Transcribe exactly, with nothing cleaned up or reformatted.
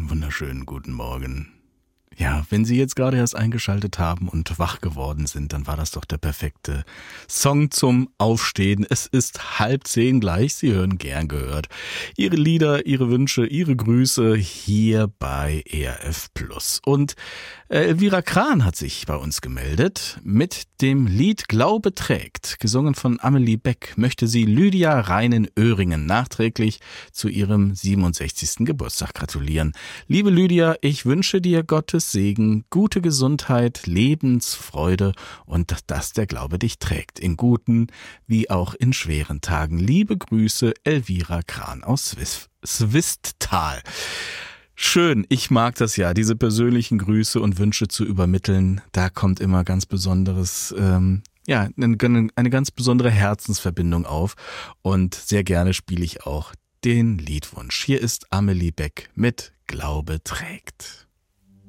wunderschönen guten Morgen. Ja, wenn Sie jetzt gerade erst eingeschaltet haben und wach geworden sind, dann war das doch der perfekte Song zum Aufstehen. Es ist halb zehn gleich, Sie hören gern gehört. Ihre Lieder, Ihre Wünsche, Ihre Grüße hier bei E R F Plus. Und äh, Elvira Kran hat sich bei uns gemeldet mit dem Lied Glaube trägt. Gesungen von Amelie Beck möchte sie Lydia Reinen-Öhringen nachträglich zu ihrem siebenundsechzigsten Geburtstag gratulieren. Liebe Lydia, ich wünsche dir Gottes Segen, gute Gesundheit, Lebensfreude und dass der Glaube dich trägt, in guten wie auch in schweren Tagen. Liebe Grüße, Elvira Kran aus Swiss- Swisttal. Schön, ich mag das ja, diese persönlichen Grüße und Wünsche zu übermitteln. Da kommt immer ganz besonderes, ähm, ja, eine, eine ganz besondere Herzensverbindung auf und sehr gerne spiele ich auch den Liedwunsch. Hier ist Amelie Beck mit Glaube trägt.